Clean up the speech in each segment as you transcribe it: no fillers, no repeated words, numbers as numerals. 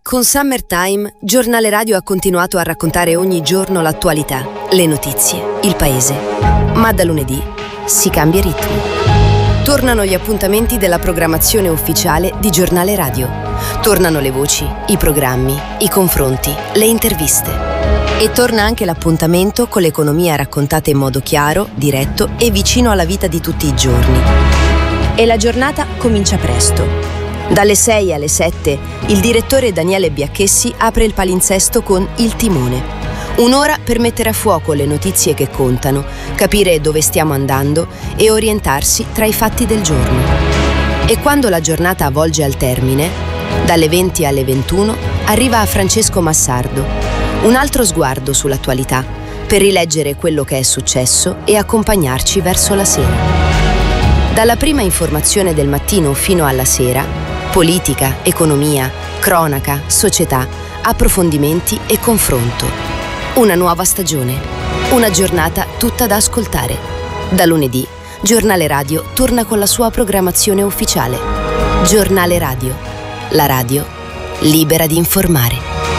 Con Summertime, Giornale Radio ha continuato a raccontare ogni giorno l'attualità, le notizie, il paese. Ma da lunedì si cambia ritmo. Tornano gli appuntamenti della programmazione ufficiale di Giornale Radio. Tornano le voci, i programmi, i confronti, le interviste. E torna anche l'appuntamento con l'economia raccontata in modo chiaro, diretto e vicino alla vita di tutti i giorni. E la giornata comincia presto. Dalle 6 alle 7, il direttore Daniele Biacchessi apre il palinsesto con Il Timone. Un'ora per mettere a fuoco le notizie che contano, capire dove stiamo andando e orientarsi tra i fatti del giorno. E quando la giornata volge al termine, dalle 20 alle 21, arriva a Francesco Massardo. Un altro sguardo sull'attualità, per rileggere quello che è successo e accompagnarci verso la sera. Dalla prima informazione del mattino fino alla sera, politica, economia, cronaca, società, approfondimenti e confronto. Una nuova stagione, una giornata tutta da ascoltare. Da lunedì, Giornale Radio torna con la sua programmazione ufficiale. Giornale Radio, la radio libera di informare.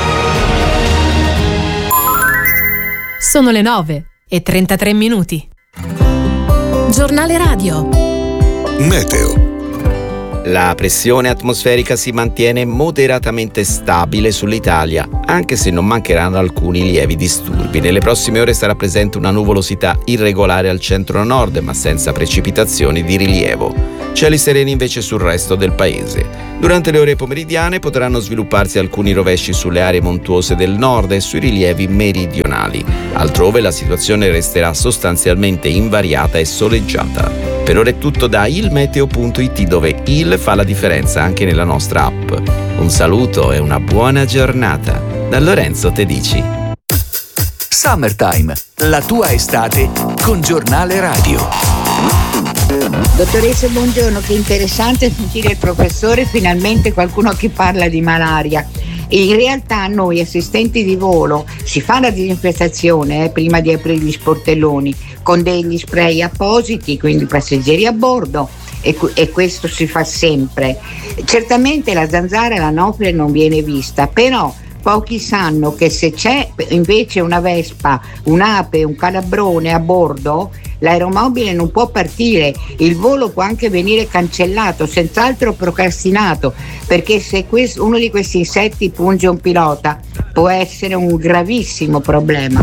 Sono le 9:33. Giornale Radio. Meteo. La pressione atmosferica si mantiene moderatamente stabile sull'Italia, anche se non mancheranno alcuni lievi disturbi. Nelle prossime ore sarà presente una nuvolosità irregolare al centro-nord, ma senza precipitazioni di rilievo. Cieli sereni invece sul resto del paese. Durante le ore pomeridiane potranno svilupparsi alcuni rovesci sulle aree montuose del nord e sui rilievi meridionali. Altrove la situazione resterà sostanzialmente invariata e soleggiata. Per ora è tutto da ilmeteo.it, dove il fa la differenza anche nella nostra app. Un saluto e una buona giornata da Lorenzo Tedici. Summertime, la tua estate con Giornale Radio. Dottoressa, buongiorno, che interessante sentire il professore, finalmente qualcuno che parla di malaria. In realtà noi assistenti di volo si fa la disinfestazione prima di aprire gli sportelloni con degli spray appositi, quindi passeggeri a bordo, e questo si fa sempre. Certamente la zanzara e l'anofele non viene vista, però pochi sanno che se c'è invece una vespa, un'ape, un calabrone a bordo, l'aeromobile non può partire, il volo può anche venire cancellato, senz'altro procrastinato, perché se uno di questi insetti punge un pilota può essere un gravissimo problema.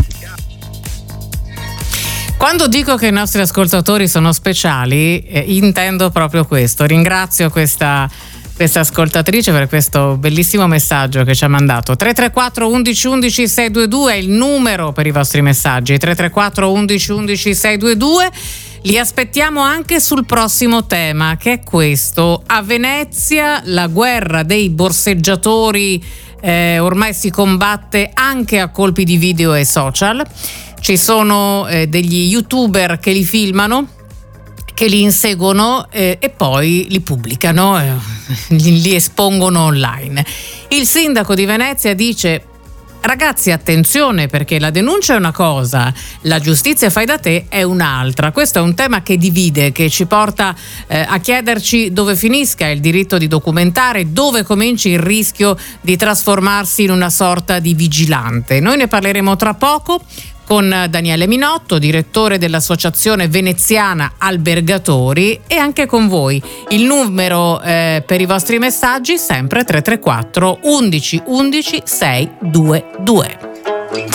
Quando dico che i nostri ascoltatori sono speciali, intendo proprio questo. Ringrazio questa ascoltatrice per questo bellissimo messaggio che ci ha mandato. 334 11 11 622 è il numero per i vostri messaggi. 334 11 11 622. Li aspettiamo anche sul prossimo tema, che è questo. A Venezia la guerra dei borseggiatori ormai si combatte anche a colpi di video e social. Ci sono degli youtuber che li filmano, che li inseguono e poi li pubblicano, li espongono online. Il sindaco di Venezia dice: ragazzi, attenzione, perché la denuncia è una cosa, la giustizia fai da te è un'altra. Questo è un tema che divide, che ci porta a chiederci dove finisca il diritto di documentare, dove cominci il rischio di trasformarsi in una sorta di vigilante. Noi ne parleremo tra poco con Daniele Minotto, direttore dell'Associazione Veneziana Albergatori, e anche con voi. Il numero per i vostri messaggi sempre 334 11 11 622.